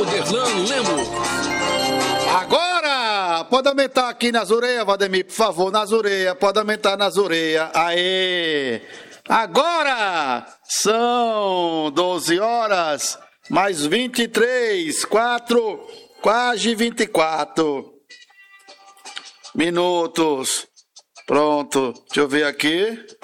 Oderlan Lemos. Agora! Pode aumentar aqui nas orelhas, Valdemir, por favor, nas orelhas. Pode aumentar nas orelhas. Aê! Agora! São 12 horas, mais 23, 4, quase 24 minutos. Pronto, deixa eu ver aqui.